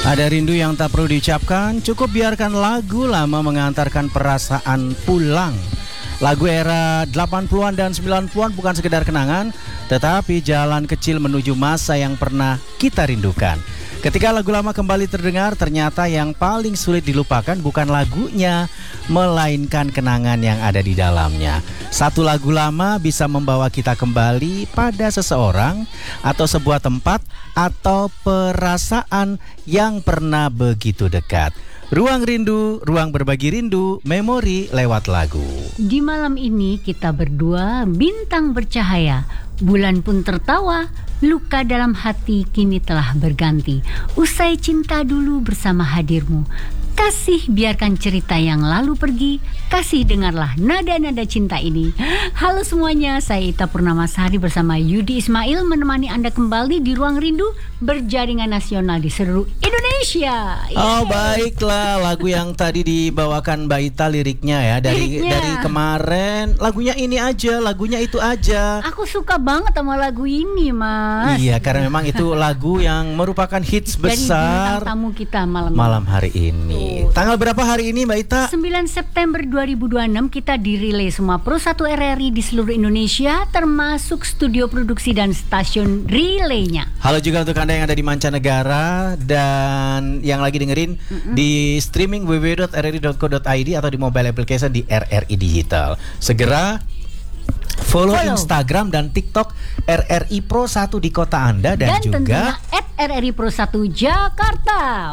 Ada rindu yang tak perlu diucapkan, cukup biarkan lagu lama mengantarkan perasaan pulang. Lagu era 80-an dan 90-an bukan sekedar kenangan, tetapi jalan kecil menuju masa yang pernah kita rindukan. Ketika lagu lama kembali terdengar, ternyata yang paling sulit dilupakan bukan lagunya, melainkan kenangan yang ada di dalamnya. Satu lagu lama bisa membawa kita kembali pada seseorang atau sebuah tempat atau perasaan yang pernah begitu dekat. Ruang rindu, ruang berbagi rindu, memori lewat lagu. Di malam ini kita berdua bintang bercahaya, bulan pun tertawa, luka dalam hati kini telah berganti. Usai cinta dulu bersama hadirmu, kasih biarkan cerita yang lalu pergi, kasih dengarlah nada-nada cinta ini. Halo semuanya, saya Ita Purnamasari bersama Yudi Ismail menemani Anda kembali di Ruang Rindu berjaringan nasional di seluruh Indonesia. Oh baiklah, lagu yang tadi dibawakan Mbak Ita liriknya ya dari kemarin, lagunya ini aja, lagunya itu aja. Aku suka banget sama lagu ini, Mas. Iya, karena memang itu lagu yang merupakan hits besar dari tamu kita malam hari ini. Tanggal berapa hari ini Mbak Ita? 9 September 2026 kita dirilai semua Pro 1 RRI di seluruh Indonesia, termasuk studio produksi dan stasiun relaynya. Halo juga untuk Anda yang ada di mancanegara dan yang lagi dengerin di streaming www.rri.co.id atau di mobile application di RRI Digital. Segera follow Instagram dan TikTok RRI Pro 1 di kota Anda dan juga RRI Pro 1 Jakarta.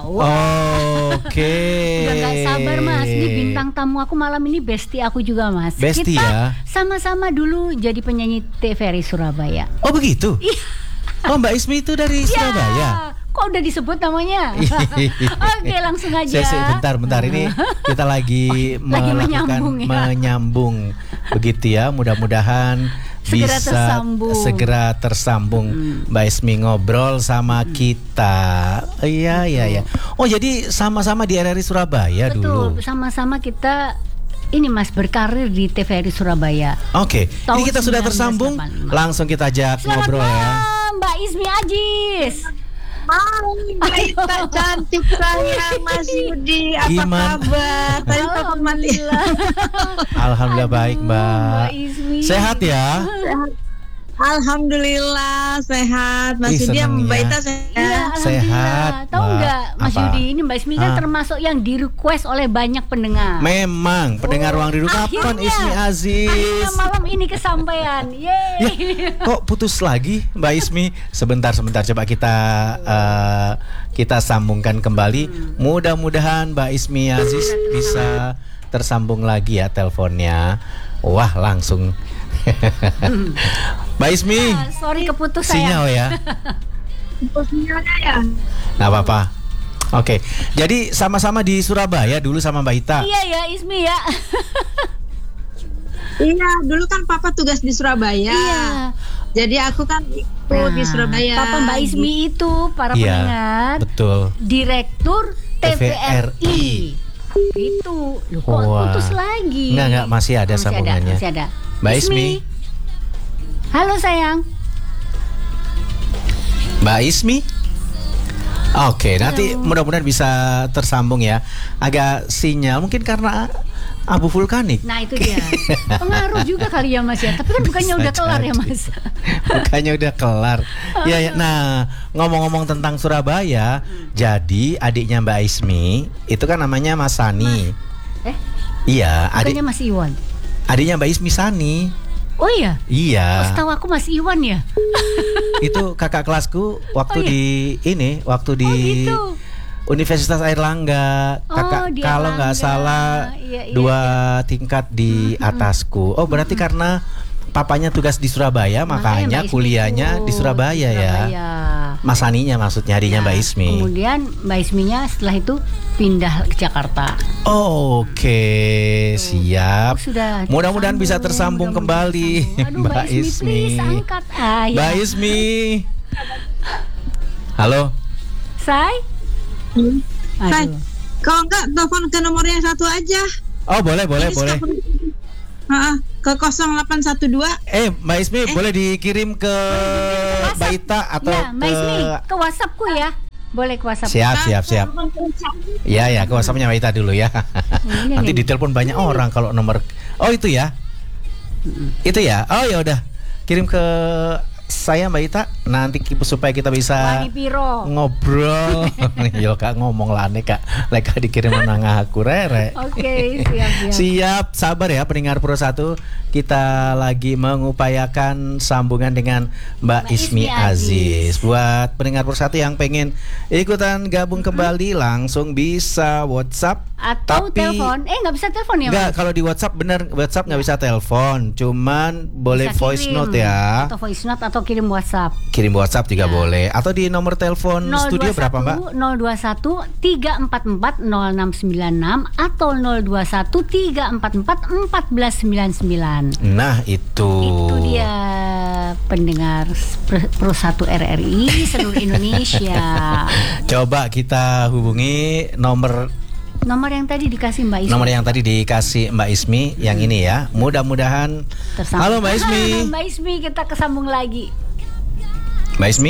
Oke. Udah gak sabar Mas, ini bintang tamu aku malam ini bestie aku juga Mas. Bestie kita ya? Sama-sama dulu jadi penyanyi TVRI Surabaya. Oh begitu? Iya. Oh Mbak Ismi itu dari Surabaya? Kok udah disebut namanya? Oke, langsung aja. Bentar ini kita lagi menyambung begitu ya. Mudah-mudahan segera tersambung Mbak Ismi ngobrol sama kita. Iya. Oh jadi sama-sama di RRI Surabaya. Betul, dulu. Betul, sama-sama kita ini Mas berkarir di TVRI Surabaya. Oke, ini kita sudah tersambung. Langsung kita ajak ngobrol ya. Mbak Ismi Ajis. Mbak Ita cantik sayang, Mas Yudi, apa kabar? Tadi takut mati. Alhamdulillah baik Mbak. Sehat ya? Alhamdulillah sehat. Mas Yudi sama Mbak Ita sehat. Iya, sehat. Tahu nggak Mas Yudi, ini Mbak Ismi kan termasuk yang di request oleh banyak pendengar. Memang pendengar Ruang Rindu kapan Ismi Aziz? Akhirnya malam ini kesampaian. Yeay. Kok putus lagi Mbak Ismi? Sebentar coba kita sambungkan kembali. Mudah-mudahan Mbak Ismi Aziz bisa tersambung lagi ya teleponnya. Wah langsung. Mbak Ismi, sorry keputus sinyal ya. Sinyalnya ya. Nggak apa-apa. Oke, jadi sama-sama di Surabaya dulu sama Mbak Ita. Iya ya Ismi ya. Iya, dulu kan Papa tugas di Surabaya. Iya. Jadi aku kan ikut di Surabaya. Papa Mbak Ismi itu para pendengar. Betul. Direktur TVRI. Itu. Loh, kok putus lagi? Enggak, masih ada sambungannya. Masih ada. Mbak Ismi. Halo sayang. Mbak Ismi. Oke, nanti mudah-mudahan bisa tersambung ya. Agak sinyal mungkin karena abu vulkanik. Nah itu dia. Pengaruh juga kali ya Mas ya. Tapi kan bukannya udah kelar ya Mas. Bukannya udah kelar. Ya. Nah, ngomong-ngomong tentang Surabaya, jadi adiknya Mbak Ismi itu kan namanya Mas Sani. Iya, bukannya Mas Iwan. Adiknya Mbak Ismi Sani. Oh iya? Iya. Setahu aku Mas Iwan ya. Itu kakak kelasku waktu waktu di gitu. Universitas Airlangga. Kakak kalau nggak salah dua tingkat di atasku. Oh berarti karena papanya tugas di Surabaya, makanya kuliahnya di Surabaya ya. Mas Saninya maksudnya adiknya Mbak Ismi. Kemudian Mbak Isminya setelah itu pindah ke Jakarta. Oke, siap. Mudah-mudahan bisa tersambung kembali. Aduh, Mbak Ismi, please angkat. Mbak Ismi. Halo. Say, kalau enggak telepon ke nomor yang satu aja. Oh boleh. Ke 0812. Mbak Ismi boleh dikirim ke Mbak Ita atau Mbak Ismi ke WhatsAppku ya. Boleh ke WhatsApp. Siap. Ya, ke WhatsApp-nya Mbak Ita dulu ya. Nanti ditelepon banyak orang kalau nomor. Oh, itu ya. Itu ya. Oh, ya udah. Kirim ke saya Mbak Ita nanti supaya kita bisa ngobrol. Yo Kak ngomong lah nih Kak. Leka dikirim nang aku rere. Oke, siap. Siap, sabar ya pendengar Pro 1. Kita lagi mengupayakan sambungan dengan Mbak Ismi Aziz. Buat pendengar Pro 1 yang pengen ikutan gabung kembali langsung bisa WhatsApp atau telepon. Nggak bisa telepon ya? Nggak, kalau di WhatsApp bener WhatsApp nggak bisa telepon, cuman boleh bisa voice note ya. Atau voice note atau kirim WhatsApp. Kirim WhatsApp juga boleh. Atau di nomor telepon studio berapa Mbak? 021 344 0696 atau 021 344 1499. Nah itu dia pendengar Pro 1 RRI seluruh Indonesia. Coba kita hubungi nomor yang tadi dikasih Mbak Ismi. Nomor yang tadi dikasih Mbak Ismi yang ini ya. Mudah-mudahan tersambung. Halo Mbak Ismi. Mbak Ismi, kita kesambung lagi. Mbak Ismi?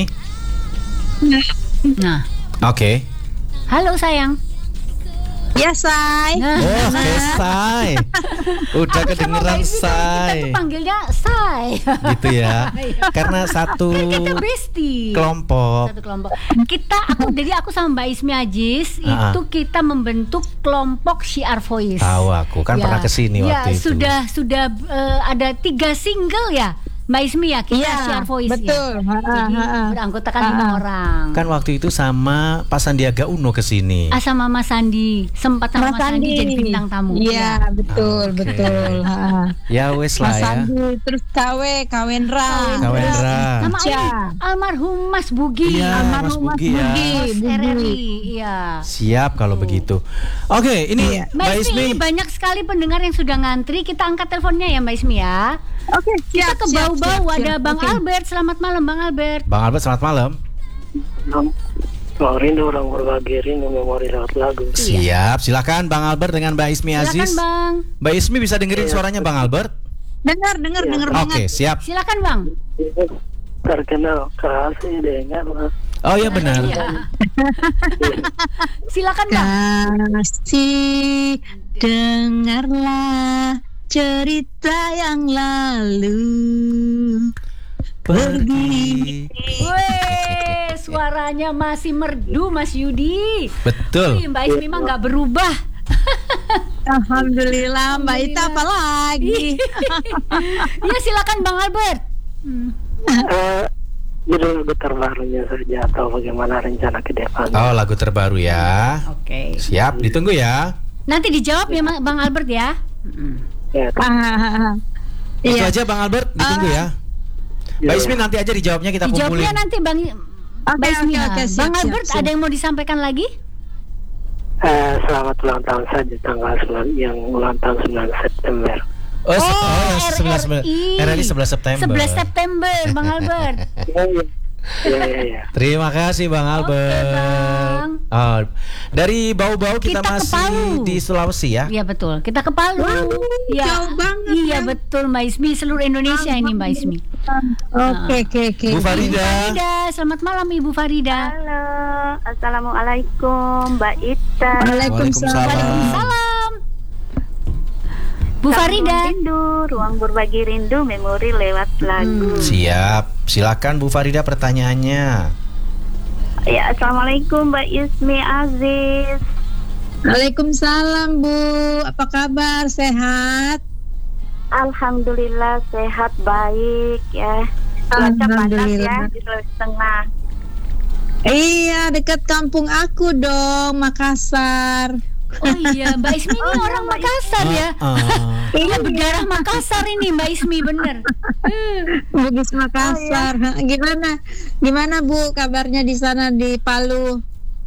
Nah. Oke. Halo sayang. Ya, Say. Oh, Say. Udah kedengeran Say. Kita tuh panggilnya Say. Gitu ya. Karena satu kelompok. Jadi aku sama Mbak Ismi Aziz itu kita membentuk kelompok Syiar Voice. Tahu aku kan pernah kesini waktu itu. Sudah ada 3 single ya. Mbak Ismi ya, kita Syiar Voice betul. Ya. Jadi beranggotakan 5 orang. Kan waktu itu sama Pak Sandiaga Uno kesini. Sama Mas Sandi, sempat sama Mas Sandi jadi bintang tamu. Iya, betul. Ya wes lah Mas ya. Sandi, terus Kawendra. Sama almarhum Mas Bugi. Iya, Mas Bugi ya. RRI, iya. Siap kalau begitu. Oke, ini Mbak Ismi, banyak sekali pendengar yang sudah ngantri. Kita angkat teleponnya ya Mbak Ismi ya. Oke, kita ke bau-bau ada Bang Albert. Selamat malam Bang Albert. Bang Albert selamat malam. Rindu orang berbagi rindu memori lewat lagu. Siap, silakan Bang Albert dengan Mbak Ismi Aziz. Silakan Bang. Mbak Ismi bisa dengerin suaranya Bang Albert? Dengar banget. Oke, siap. Silakan Bang. Terkenal kasih dengar. Oh iya benar. Silakan Bang. Kasih dengarlah cerita yang lalu pergi. Weh, suaranya masih merdu Mas Yudi. Betul. Mbak Ismi mah nggak berubah. Alhamdulillah Mbak Ita apa lagi? Ya silakan Bang Albert. Judul lagu terbarunya saja atau bagaimana rencana ke depan? Oh, lagu terbaru ya. Oke. Siap, ditunggu ya. Nanti dijawab ya Bang Albert ya. Ya, itu aja Bang Albert, ditunggu ya. Mbak Ismi nanti aja dijawabnya kita kumpulin. Dijawabnya nanti Bang Ismi. Bang Albert ada yang mau disampaikan lagi? Selamat ulang tahun saja tanggal 9 yang ulang tahun 9 September. RRI 11 September. 11 September Bang Albert. Iya. Terima kasih Bang Albert. Bang. Dari bau-bau kita masih di Sulawesi ya. Iya betul. Kita ke Palu. Jauh banget. Iya betul Mbak Ismi, seluruh Indonesia ini Mbak Ismi. Oke. Bu Farida. Selamat malam Ibu Farida. Halo, assalamualaikum Mbak Ita. Waalaikumsalam. Bu Farida. Rindu, ruang berbagi rindu, memori lewat lagu. Siap, silakan Bu Farida pertanyaannya. Ya, assalamualaikum Mbak Ismi Aziz. Waalaikumsalam Bu, apa kabar? Sehat? Alhamdulillah sehat baik ya. Cuaca panas ya di Sulawesi Tengah. Iya, dekat kampung aku dong, Makassar. Oh iya, Mbak Ismi ini orang Makassar ya. Iya, berdarah Makassar ini Mbak Ismi, bener. Bugis Makassar. Oh, iya. Gimana Bu kabarnya di sana di Palu?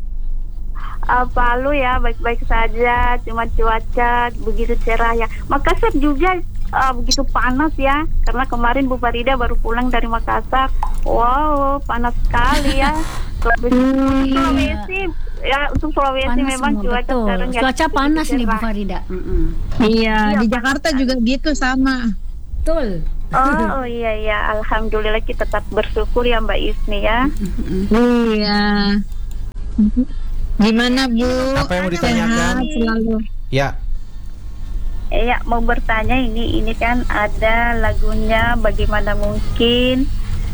Palu ya baik-baik saja, cuma cuaca begitu cerah ya. Makassar juga begitu panas ya, karena kemarin Bu Farida baru pulang dari Makassar. Wow, panas sekali ya. Sulawesi ya, untuk Sulawesi panas memang semua, cuaca sekarang ya, cuaca panas nih Bu Farida. Iya, di Jakarta juga gitu sama. Betul. Oh iya, alhamdulillah kita tetap bersyukur ya Mbak Ismi ya. Iya. Gimana Bu? Apa yang mau ditanyakan? Sehat selalu. Ya. Ya, mau bertanya ini kan ada lagunya Bagaimana Mungkin,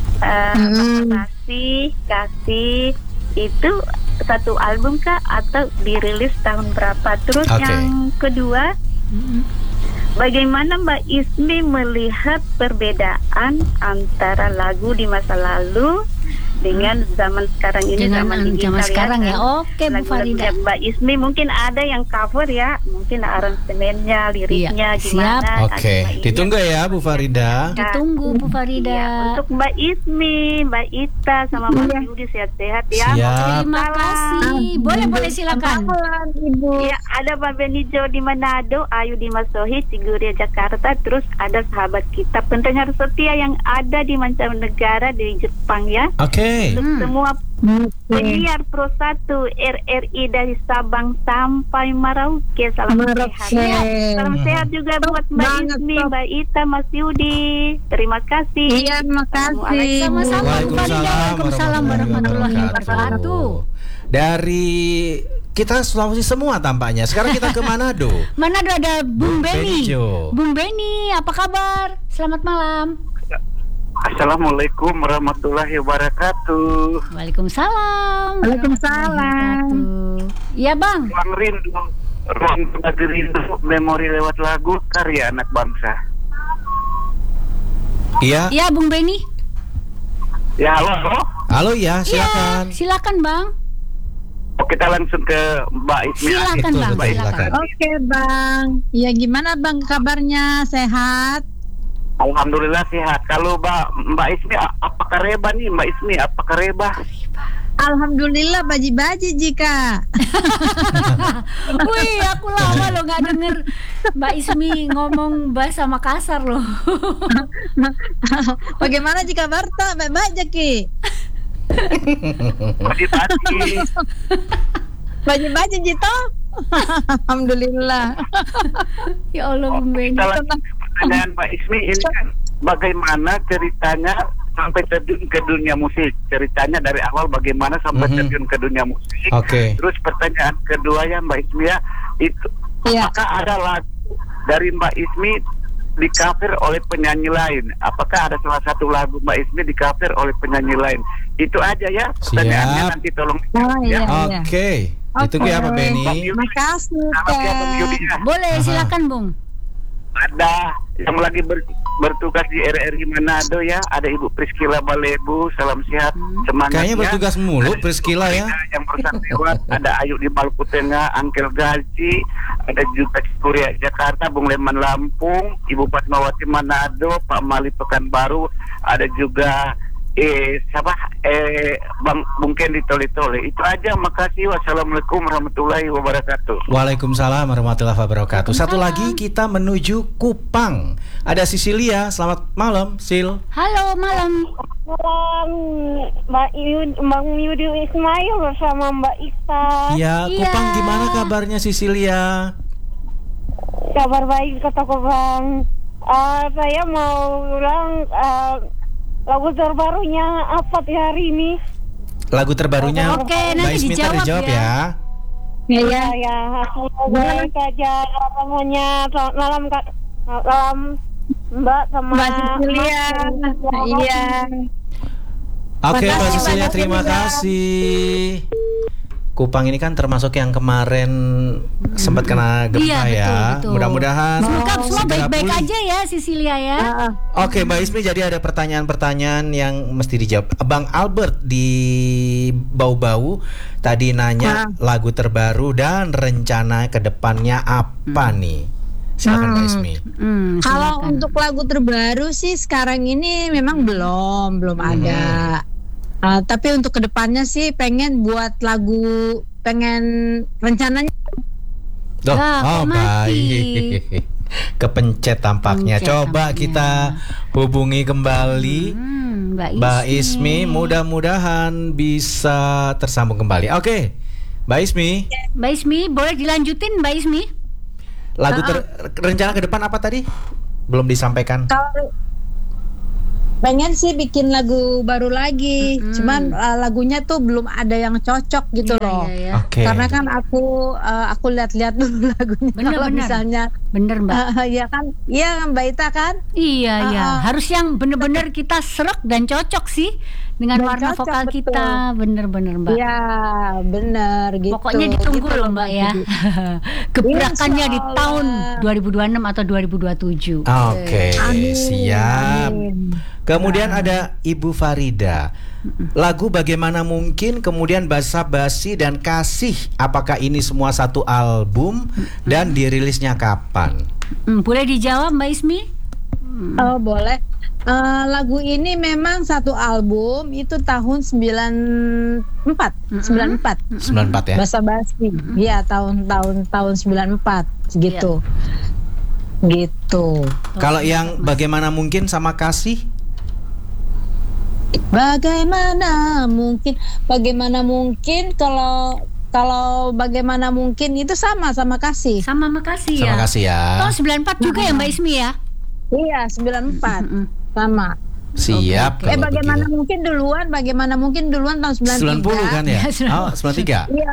kasih itu satu album kah atau dirilis tahun berapa? Terus yang kedua, bagaimana Mbak Ismi melihat perbedaan antara lagu di masa lalu dengan zaman sekarang ini, zaman digital sekarang ya? Oke, Bu Farida. Mbak Ismi mungkin ada yang cover ya, mungkin aransemennya, liriknya gimana. Oke, ditunggu ya Bu Farida. Ditunggu Bu Farida. Ya, untuk Mbak Ismi, Mbak Ita sama Mbak Yudi sehat-sehat ya. Siap. Terima kasih. Boleh silakan. Ibu. Ya, ada Pak Benijo di Manado, Ayu di Masohi, Ciguria Jakarta, terus ada sahabat kita pendengar setia yang ada di mancanegara di Jepang ya. Oke. Untuk semua penyiar Pro 1 RRI dari Sabang sampai Merauke, salam sehat. Salam sehat juga buat Mbak Ismi, Mbak Ita, Mas Yudi. Terima kasih. Iya, terima kasih. Sama-sama Bu Farida. Waalaikumsalam warahmatullahi wabarakatuh. Dari kita Sulawesi semua tampaknya. Sekarang kita ke Manado. Manado ada Bung Beni. Benijo. Bung Beni, apa kabar? Selamat malam. Assalamualaikum warahmatullahi wabarakatuh. Waalaikumsalam. Waalaikumsalam. Iya Bang. Ruang rindu, memori lewat lagu karya anak bangsa. Iya. Iya Bung Beni. Ya halo. Halo ya, silakan. Iya, silakan Bang. Kita langsung ke Mbak Ismi. Silakan Bang, silakan. Oke Bang. Ya gimana Bang kabarnya? Sehat? Alhamdulillah sehat. Kalau Mbak Ismi apakah reba nih Mbak Ismi? Apakah reba? Alhamdulillah baji-baji jika. Wih, aku lama loh nggak denger Mbak Ismi ngomong bahasa Makassar loh. Bagaimana jika Barta? Baik-baik Jaki. Baji-baji Jito. Alhamdulillah. Ya Allah Bung Beni. Pertanyaan Mbak Ismi ini kan bagaimana ceritanya sampai terjun ke dunia musik? Ceritanya dari awal bagaimana sampai terjun ke dunia musik? Oke. Terus pertanyaan kedua ya Mbak Ismi ya, itu apakah ada lagu dari Mbak Ismi di cover oleh penyanyi lain? Apakah ada salah satu lagu Mbak Ismi di cover oleh penyanyi lain? Itu aja ya pertanyaannya, nanti tolong iya. Oke. Ditunggu ya Pak Beni. Terima kasih. Boleh silakan Bung. Ada yang lagi bertugas di RRI Manado ya, ada Ibu Priscila Balebu, salam sehat, semangat. Kayaknya bertugas mulu Priscila ya. Yang bersangkutan ada Ayu di Maluku Tengah, Angkel Gaji, ada juga Ciguria Jakarta, Bung Leman Lampung, Ibu Fatmawati Manado, Pak Mali Pekanbaru, ada juga Bung Ken di Tole-Tole. Itu aja, makasih. Wassalamualaikum warahmatullahi wabarakatuh. Waalaikumsalam warahmatullahi wabarakatuh. Satu lagi kita menuju Kupang. Ada Sisilia. Selamat malam, Sil. Halo malam. Bang Yudi Ismail bersama Mbak Ita. Ya, Kupang gimana kabarnya Sisilia? Kabar baik kata Bang. Saya mau ulang lagu terbarunya apa di hari ini? Lagu terbarunya. Oke, nanti dijawab ya. Iya, ya. Aku baik aja semuanya. Malam Mbak sama Mbak Cecilia. Iya. Oke, Mbak Cecilia, terima kasih. Kupang ini kan termasuk yang kemarin sempat kena gempa ya. Betul. Mudah-mudahan semoga semua baik-baik pulih aja ya Sisilia ya. Oke, Mbak Ismi, jadi ada pertanyaan-pertanyaan yang mesti dijawab. Bang Albert di Bau-Bau tadi nanya lagu terbaru dan rencana kedepannya apa nih? Silakan Mbak Ismi. Kalau untuk lagu terbaru sih sekarang ini memang belum ada. Tapi untuk kedepannya sih pengen buat lagu, rencananya. Baik. Kepencet tampaknya. Coba kita hubungi kembali Mbak Ismi. Mudah-mudahan bisa tersambung kembali. Oke, Mbak Ismi. Mbak Ismi, boleh dilanjutin Mbak Ismi? Lagu rencana ke depan apa tadi? Belum disampaikan. pengen sih bikin lagu baru lagi, cuman lagunya tuh belum ada yang cocok gitu loh. Oke. Karena kan aku lihat-lihat dulu lagunya. Kalau misalnya bener Mbak. ya kan, iya Mbak Ita kan? Iya. Harus yang bener-bener kita serak dan cocok sih dengan warna cocok, vokal betul. kita, bener-bener Mbak. Iya, bener gitu. Pokoknya ditunggu gitu loh Mbak ya. Gebrakannya di Insyaallah. tahun 2026 atau 2027. Oke, Amin. siap. Amin. Kemudian ada Ibu Farida. Lagu Bagaimana Mungkin, kemudian Basa-Basi dan Kasih. Apakah ini semua satu album dan dirilisnya kapan? Boleh dijawab Mbak Ismi? Oh, boleh. Lagu ini memang satu album, itu tahun 94 94 ya? Basa-Basi. Iya, tahun 94 gitu. Gitu. Kalau yang Bagaimana Mungkin sama Kasih? Bagaimana mungkin kalau bagaimana mungkin itu sama Kasih. Sama Makasih ya. Sama Kasih ya. Tahun 94 juga ya Mbak Ismi ya? Iya, 94. Sama. Siap. Oke. Kalau Bagaimana begitu. mungkin duluan tahun 93. 90 kan ya? Oh, 93. Iya,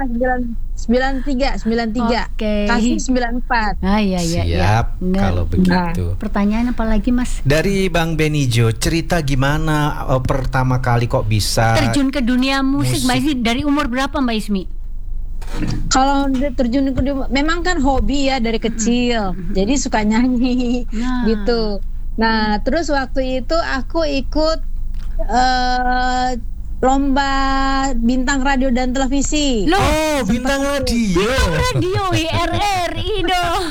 93. Oke. Kasih 94. Iya. Siap. Bener. Kalau begitu. Pertanyaan apa lagi Mas? Dari Bang Benijo, cerita gimana pertama kali kok bisa Terjun ke dunia musik Mbak Ismi dari umur berapa Mbak Ismi? Kalau terjun ke memang kan hobi ya dari kecil. Jadi suka nyanyi gitu. Nah, terus waktu itu aku ikut lomba bintang radio dan televisi. Loh, bintang radio. radio RRI dong.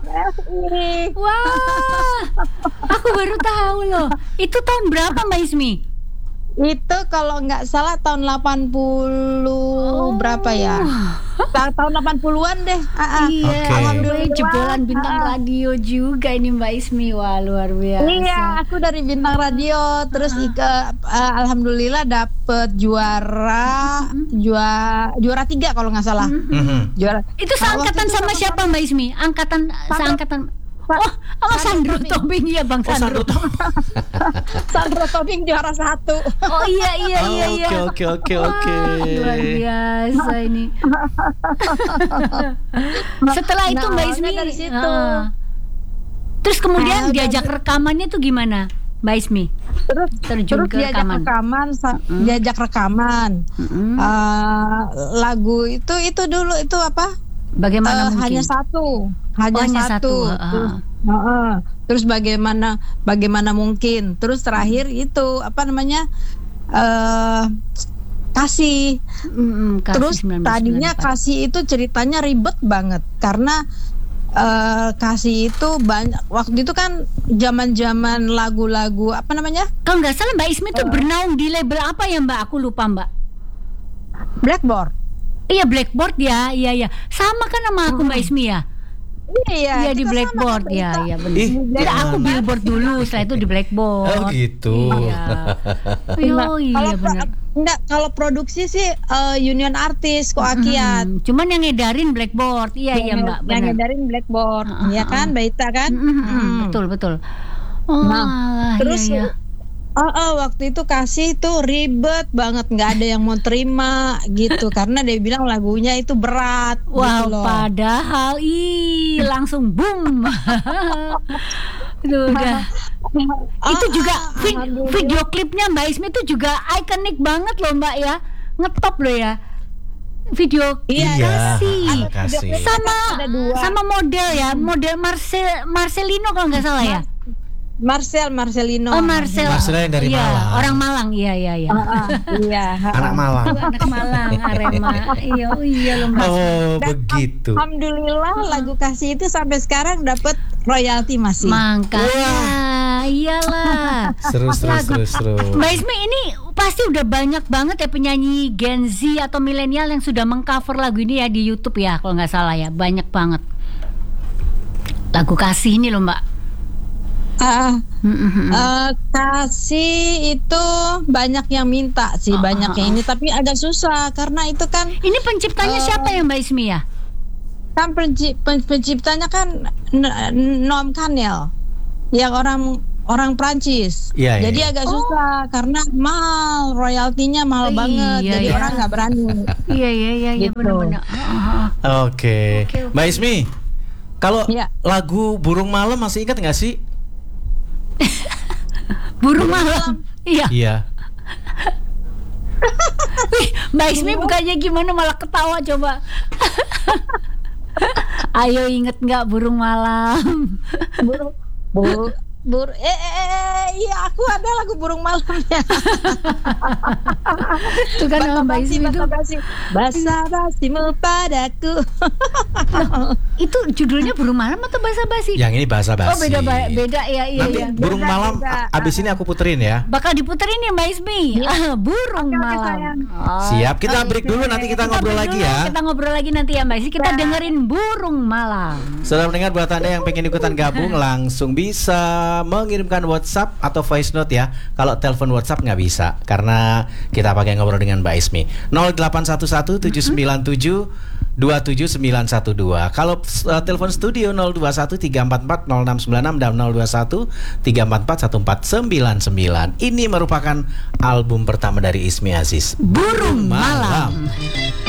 Wah, aku baru tahu loh. Itu tahun berapa Mbak Ismi? Itu kalau nggak salah tahun 80 berapa ya? Tahun 80-an deh. Iya, Oke. alhamdulillah jebolan bintang radio juga ini Mbak Ismi. Wah, luar biasa. Iya, aku dari bintang radio terus alhamdulillah dapet juara 3 kalau nggak salah. Juara. Itu seangkatan sama siapa Mbak Ismi? Seangkatan. Oh, Sandro Tobing ya Bang Sandro. Sandro Tobing juara 1. Oh iya. Oke. Luar biasa ini. Setelah itu Mbak Ismi dari situ. Terus kemudian diajak rekamannya tuh gimana Mbak Ismi? Terjun ke rekaman. Diajak rekaman. Lagu itu dulu itu apa? Bagaimana mungkin? Hanya satu. Terus bagaimana mungkin? Terus terakhir itu apa namanya? Kasih. Terus 1994. tadinya Kasih itu ceritanya ribet banget karena Kasih itu banyak waktu itu kan zaman lagu-lagu apa namanya? Kalau nggak salah Mbak Ismi tuh bernaung di label apa ya Mbak? Aku lupa Mbak. Blackboard. Iya Blackboard ya, iya. Sama kan sama aku Mbak Ismi ya? Iya di Blackboard ya, benar. Jadi aku Billboard dulu, setelah itu di Blackboard. Oh gitu. Iya benar. Enggak, kalau produksi sih Union Artist kok Akiat. Cuman yang ngedarin Blackboard, iya Mbak, benar. Yang ngedarin Blackboard, ya kan, Mbak Ita kan? Betul. Oh, terus iya. Waktu itu Kasih tuh ribet banget, nggak ada yang mau terima gitu karena dia bilang lagunya itu berat. Wow, gitu loh. padahal langsung boom. Aduh, udah. Itu juga video klipnya Mbak Ismi itu juga ikonik banget loh Mbak ya, ngetop loh ya. Video Kasih sama model ya, model Marcelino kalau nggak salah ya. Marcelino. Oh Marcel yang dari Malang. Orang Malang, iya. Iya. Anak Malang. Anak Malang, Arema. Iya loh Mas. Oh begitu. Alhamdulillah lagu Kasih itu sampai sekarang dapat royalti masih. Makanya, iyalah. Seru. Mbak Ismi ini pasti udah banyak banget ya penyanyi Gen Z atau milenial yang sudah mengcover lagu ini ya di YouTube ya kalau nggak salah ya, banyak banget. Lagu Kasih ini loh Mbak. Kasih itu banyak yang minta sih, banyak yang ini, tapi agak susah karena itu kan. Ini penciptanya siapa ya Mbak Ismi ya? Kan penciptanya kan Noam Kanel, yang orang Prancis. Jadi agak susah karena mahal, royaltinya mahal banget. Jadi orang nggak berani. Iya Gitu. benar-benar. Oke. Mbak Ismi, kalau lagu Burung Malam masih ingat nggak sih? Burung malam. Iya. Wih, Mbak Ismi bukannya gimana malah ketawa coba. Ayo inget nggak burung malam? Iya aku ada lagu burung malamnya. Itu kan Mbak Ismi itu basa-basimu padaku. Itu judulnya burung malam atau basa-basi? Yang ini basa-basi. Oh beda ya. Nanti burung malam abis ini aku puterin ya. Bakal diputerin ya Mbak Ismi. Burung malam. Siap, kita break dulu, nanti kita ngobrol lagi ya. Kita ngobrol lagi nanti ya Mbak Ismi. Kita dengerin burung malam. Sudah mendengar, buat Anda yang pengen ikutan gabung langsung bisa mengirimkan WhatsApp atau voice note ya. Kalau telepon WhatsApp nggak bisa karena kita pakai ngobrol dengan Mbak Ismi. 0811 797 27912. Kalau telepon studio 021 344 0696 dan 021 344 1499. Ini merupakan album pertama dari Ismi Aziz, Burung Malam.